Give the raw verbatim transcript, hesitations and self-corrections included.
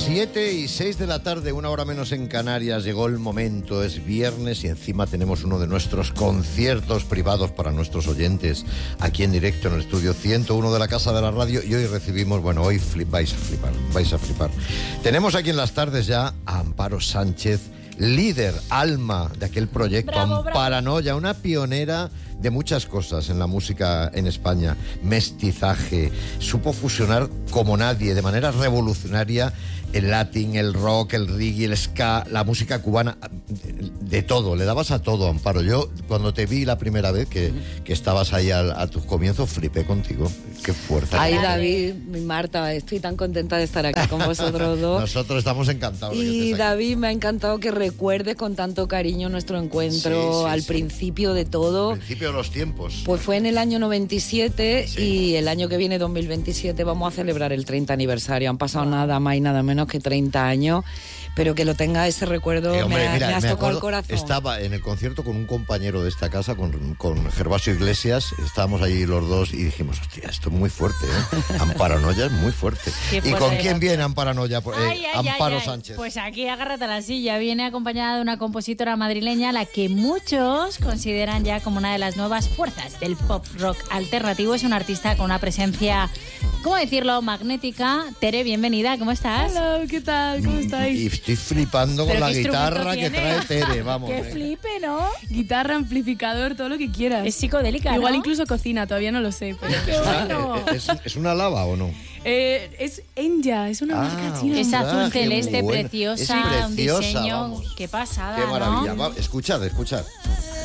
Siete y seis de la tarde, una hora menos en Canarias. Llegó el momento, es viernes y encima tenemos uno de nuestros conciertos privados para nuestros oyentes aquí en directo en el estudio ciento uno de la Casa de la Radio. Y hoy recibimos, bueno, hoy flip, vais a flipar, vais a flipar. Tenemos aquí en las tardes ya a Amparo Sánchez, líder, alma de aquel proyecto Bravo, bravo. Amparanoia, una pionera de muchas cosas en la música en España. Mestizaje, supo fusionar como nadie, de manera revolucionaria, el latín, el rock, el reggae, el ska, la música cubana, de todo, le dabas a todo, Amparo. Yo, cuando te vi la primera vez que, que estabas ahí a, a tus comienzos, flipé contigo. Qué fuerza. Ay, David y Marta, estoy tan contenta de estar aquí con vosotros dos. Nosotros estamos encantados. de que Y estés aquí. David, me ha encantado que recuerdes con tanto cariño nuestro encuentro Sí, sí, al sí. principio de todo. Al principio de los tiempos. Pues fue en el año noventa y siete Sí. y el año que viene, dos mil veintisiete, vamos a celebrar el treinta aniversario. Han pasado nada más y nada menos que treinta años, pero que lo tenga ese recuerdo, Eh, hombre, me, ha- mira, me has me tocado acuerdo, el corazón. estaba en el concierto con un compañero de esta casa, con, con Gervasio Iglesias, estábamos ahí los dos y dijimos, hostia, esto es muy fuerte, ¿eh? Amparanoia es muy fuerte. Qué ¿Y fuerte, con Gervasio. quién viene Amparanoia? Eh, Ay, ay, Amparo ay, ay. Sánchez. Pues aquí agárrate a la silla. Viene acompañada de una compositora madrileña, la que muchos consideran ya como una de las nuevas fuerzas del pop rock alternativo. Es una artista con una presencia, ¿cómo decirlo?, magnética. Tere, bienvenida, ¿cómo estás? Hola, ¿qué tal? ¿Cómo estáis? Y estoy flipando con ¿Pero la qué instrumento guitarra que tiene? trae Tere, vamos. ¡Qué eh. flipe, ¿no? Guitarra, amplificador, todo lo que quieras. Es psicodélica, Igual ¿no? incluso cocina, todavía no lo sé. Pero... ¡Qué bueno! Ah, ¿Es, es una lava o no? Eh, es Enya, es una Ah, marca china. Es Ah, azul qué celeste, bueno. preciosa, Es un preciosa, diseño. vamos. Qué pasada, Qué maravilla. ¿no? Va, escuchad, escuchad.